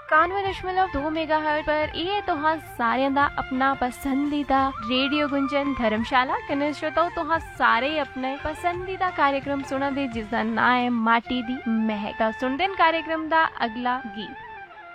91.2 megahertz पर ਇਹ ਤੁਹਾਂ ਸਾਰਿਆਂ ਦਾ ਆਪਣਾ ਪਸੰਦੀਦਾ ਰੇਡੀਓ ਗੁੰਜਨ ਧਰਮਸ਼ਾਲਾ ਕਨੇ ਸ਼ਰੋਤੋ ਤੁਹਾਂ ਸਾਰੇ ਆਪਣੇ ਪਸੰਦੀਦਾ कार्यक्रम ਸੁਣਦੇ ਜਿਸ ਦਾ ਨਾਂ ਹੈ ਮਾਟੀ ਦੀ ਮਹਿਕ। ਤਾਂ ਸੁਣਦੇ ਹਾਂ कार्यक्रम ਦਾ ਅਗਲਾ ਗੀਤ।